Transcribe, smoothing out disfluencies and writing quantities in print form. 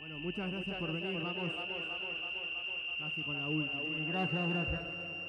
Bueno, muchas gracias por venir. Vamos casi con la última. Gracias, gracias.